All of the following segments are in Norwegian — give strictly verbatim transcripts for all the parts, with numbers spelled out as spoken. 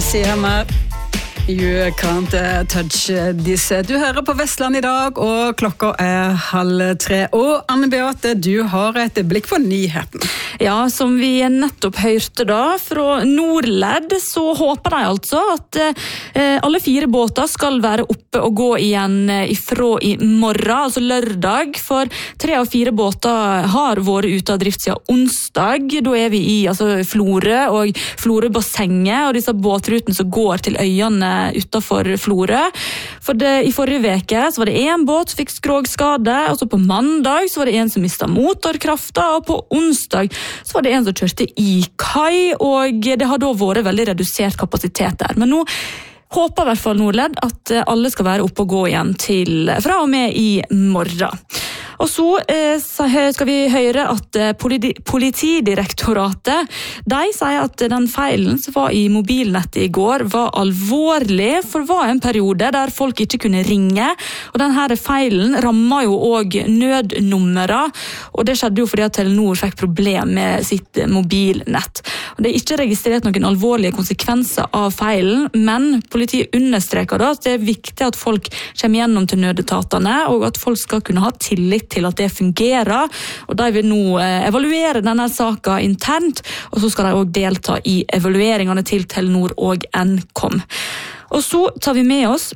see Hammer. You can't touch this. Du hører på Vestland I dag, og klokka er halv tre. Og Anne Beate, du har et blikk på nyheten. Ja, som vi nettopp hørte da, fra Norled, så håper de altså at eh, alle fire båter skal være oppe og gå igjen ifra I morgen, altså lørdag, for tre av fire båter har vært ute av drift siden onsdag. Da er vi I altså, Florø og Florø-bassenget, og disse båtruten som går til øyene utenfor Florø. For det, I forrige veke så var det en båt som fikk skrogskade, og så på mandag så var det en som mistet motorkrafta, og på onsdag så var det en som kjørte I kai, og det har da vært veldig redusert kapasitet der. Men nå håper I hvert fall Norled at alle skal være oppe og gå igjen til fra og med I morgen. Og så eh, skal vi høre at politi- politidirektoratet, de sier at den feilen som var I mobilnettet I går var alvorlig, for det var en periode der folk ikke kunne ringe, og denne feilen rammer jo også nødnummere, og det skjedde jo fordi at Telenor fikk problem med sitt mobilnett. Og det er ikke registrert noen alvorlige konsekvenser av feilen, men politiet understreker da at det er viktig at folk kommer gjennom til nødetatene, og at folk skal kunne ha tillit til at det fungerer, og de vil nå evaluere denne saken internt, og så skal de også delta I evalueringene til Telenor og Nkom. Og så tar vi med oss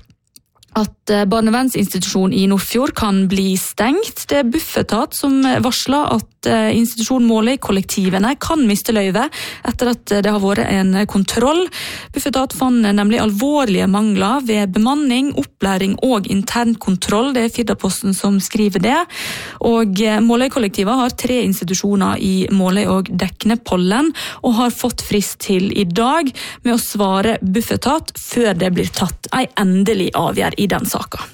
at barnevernsinstitusjonen I Nordfjord kan bli stengt. Det er Bufetat som varsler at institusjonen Måløy kollektivene kan miste løyve etter at det har vært en kontroll. Bufetat fant nemlig alvorlige mangler ved bemanning, opplæring og intern kontroll. Det er Firdaposten som skriver det. Og Måløy kollektivet har tre institusjoner I Måløy og Deknepollen og har fått frist til I dag med å svare Bufetat før det blir tatt en endelig avgjørelse I den saken.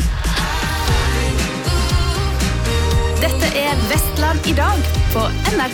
Dette er Vestland I dag på N R